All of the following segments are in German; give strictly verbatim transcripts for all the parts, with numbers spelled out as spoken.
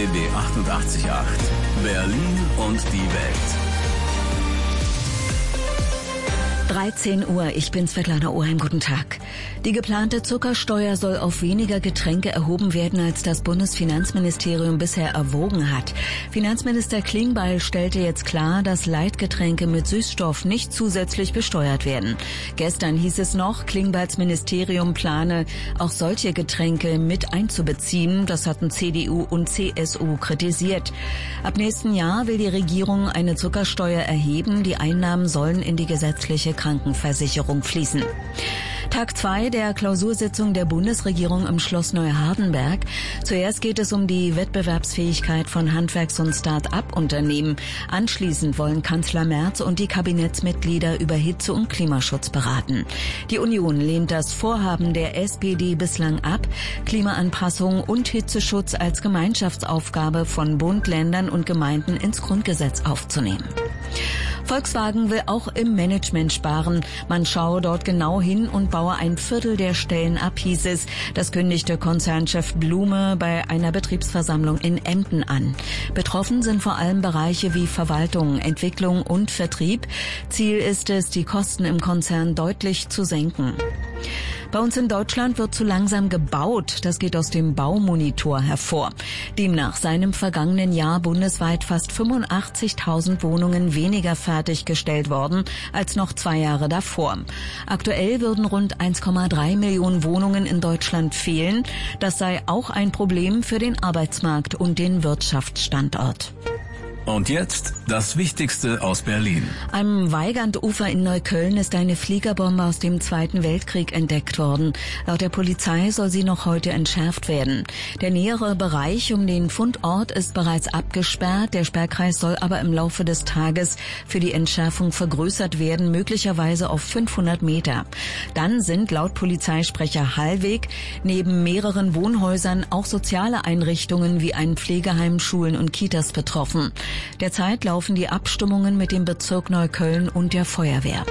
B B achtundachtzig Komma acht. Berlin und die Welt. dreizehn Uhr, ich bin Svetlana Oheim, guten Tag. Die geplante Zuckersteuer soll auf weniger Getränke erhoben werden, als das Bundesfinanzministerium bisher erwogen hat. Finanzminister Klingbeil stellte jetzt klar, dass Leitgetränke mit Süßstoff nicht zusätzlich besteuert werden. Gestern hieß es noch, Klingbeils Ministerium plane, auch solche Getränke mit einzubeziehen. Das hatten C D U und C S U kritisiert. Ab nächsten Jahr will die Regierung eine Zuckersteuer erheben. Die Einnahmen sollen in die gesetzliche Krankenversicherung fließen. Tag zwei der Klausursitzung der Bundesregierung im Schloss Neuhardenberg. Zuerst geht es um die Wettbewerbsfähigkeit von Handwerks- und Start-up-Unternehmen. Anschließend wollen Kanzler Merz und die Kabinettsmitglieder über Hitze- und Klimaschutz beraten. Die Union lehnt das Vorhaben der S P D bislang ab, Klimaanpassung und Hitzeschutz als Gemeinschaftsaufgabe von Bund, Ländern und Gemeinden ins Grundgesetz aufzunehmen. Volkswagen will auch im Management sparen. Man schaue dort genau hin und baue ein Viertel der Stellen ab, hieß es. Das kündigte Konzernchef Blume bei einer Betriebsversammlung in Emden an. Betroffen sind vor allem Bereiche wie Verwaltung, Entwicklung und Vertrieb. Ziel ist es, die Kosten im Konzern deutlich zu senken. Bei uns in Deutschland wird zu langsam gebaut. Das geht aus dem Baumonitor hervor. Demnach seien im vergangenen Jahr bundesweit fast fünfundachtzigtausend Wohnungen weniger fertiggestellt worden als noch zwei Jahre davor. Aktuell würden rund eins Komma drei Millionen Wohnungen in Deutschland fehlen. Das sei auch ein Problem für den Arbeitsmarkt und den Wirtschaftsstandort. Und jetzt das Wichtigste aus Berlin. Am Weigandufer in Neukölln ist eine Fliegerbombe aus dem Zweiten Weltkrieg entdeckt worden. Laut der Polizei soll sie noch heute entschärft werden. Der nähere Bereich um den Fundort ist bereits abgesperrt. Der Sperrkreis soll aber im Laufe des Tages für die Entschärfung vergrößert werden, möglicherweise auf fünfhundert Meter. Dann sind laut Polizeisprecher Hallweg neben mehreren Wohnhäusern auch soziale Einrichtungen wie ein Pflegeheim, Schulen und Kitas betroffen. Derzeit laufen die Abstimmungen mit dem Bezirk Neukölln und der Feuerwehr.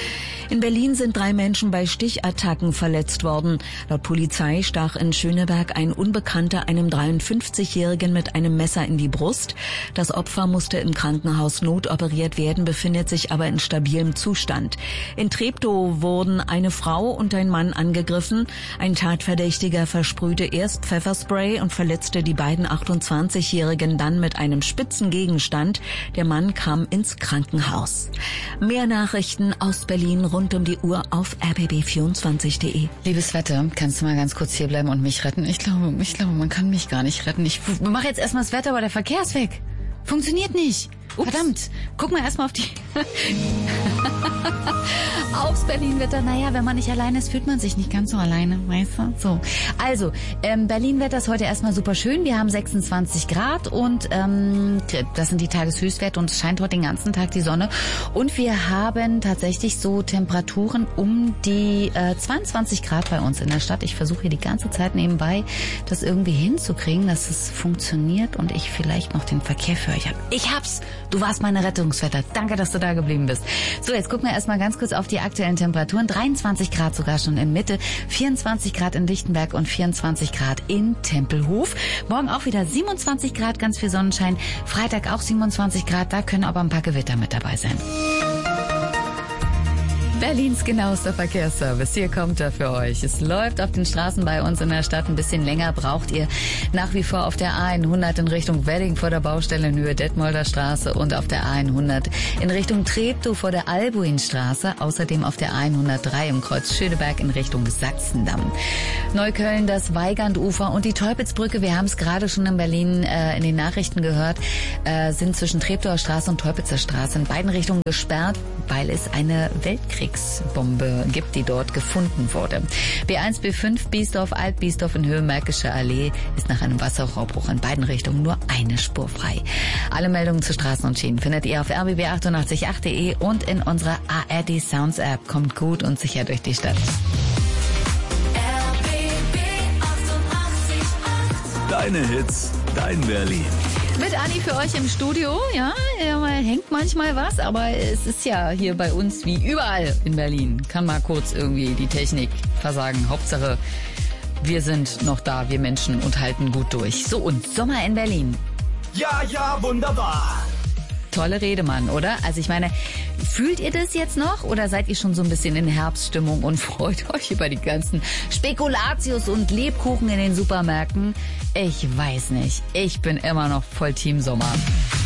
In Berlin sind drei Menschen bei Stichattacken verletzt worden. Laut Polizei stach in Schöneberg ein Unbekannter einem dreiundfünfzigjährigen mit einem Messer in die Brust. Das Opfer musste im Krankenhaus notoperiert werden, befindet sich aber in stabilem Zustand. In Treptow wurden eine Frau und ein Mann angegriffen. Ein Tatverdächtiger versprühte erst Pfefferspray und verletzte die beiden achtundzwanzigjährigen dann mit einem spitzen Gegenstand. Der Mann kam ins Krankenhaus. Mehr Nachrichten aus Berlin rund um die Uhr auf r b b vierundzwanzig punkt de. Liebes Wetter, kannst du mal ganz kurz hier bleiben und mich retten? Ich glaube, ich glaube, man kann mich gar nicht retten. Ich mache jetzt erstmal das Wetter, aber der Verkehr ist weg. Funktioniert nicht. Ups. Verdammt, guck mal erstmal auf die... Aufs Berlin-Wetter. Naja, wenn man nicht alleine ist, fühlt man sich nicht ganz so alleine, weißt du? So. Also, ähm, Berlin-Wetter ist heute erstmal super schön. Wir haben sechsundzwanzig Grad und ähm, das sind die Tageshöchstwerte und es scheint heute den ganzen Tag die Sonne. Und wir haben tatsächlich so Temperaturen um die äh, zweiundzwanzig Grad bei uns in der Stadt. Ich versuche hier die ganze Zeit nebenbei, das irgendwie hinzukriegen, dass es funktioniert und ich vielleicht noch den Verkehr für euch habe. Ich hab's! Du warst meine Rettungswetter. Danke, dass du da geblieben bist. So, jetzt gucken wir erstmal ganz kurz auf die aktuellen Temperaturen. dreiundzwanzig Grad sogar schon in Mitte, vierundzwanzig Grad in Lichtenberg und vierundzwanzig Grad in Tempelhof. Morgen auch wieder siebenundzwanzig Grad, ganz viel Sonnenschein. Freitag auch siebenundzwanzig Grad, da können aber ein paar Gewitter mit dabei sein. Berlins genauester Verkehrsservice. Hier kommt er für euch. Es läuft auf den Straßen bei uns in der Stadt. Ein bisschen länger braucht ihr nach wie vor auf der A hundert in Richtung Wedding vor der Baustelle in Höhe Detmolder Straße und auf der A hundert in Richtung Treptow vor der Albuinstraße. Außerdem auf der A hundertdrei im Kreuz Schöneberg in Richtung Sachsendamm. Neukölln, das Weigandufer und die Teupitzbrücke. Wir haben es gerade schon in Berlin äh, in den Nachrichten gehört, äh, sind zwischen Treptower Straße und Teupitzer Straße in beiden Richtungen gesperrt, weil es eine Weltkrieg Bombe gibt, die dort gefunden wurde. B eins, B fünf, Biesdorf, Alt-Biesdorf in Höhe Märkische Allee ist nach einem Wasserrohrbruch in beiden Richtungen nur eine Spur frei. Alle Meldungen zu Straßen und Schienen findet ihr auf r b b achtundachtzig punkt acht punkt de und in unserer A R D Sounds App. Kommt gut und sicher durch die Stadt. R B B achtundachtzig Komma acht. Deine Hits, dein Berlin. Mit Anni für euch im Studio, ja, ja, hängt manchmal was, aber es ist ja hier bei uns wie überall in Berlin. Kann mal kurz irgendwie die Technik versagen. Hauptsache, wir sind noch da, wir Menschen, und halten gut durch. So, und Sommer in Berlin. Ja, ja, wunderbar. Tolle Rede, Mann, oder? Also ich meine, fühlt ihr das jetzt noch oder seid ihr schon so ein bisschen in Herbststimmung und freut euch über die ganzen Spekulatius und Lebkuchen in den Supermärkten? Ich weiß nicht. Ich bin immer noch voll Team Sommer.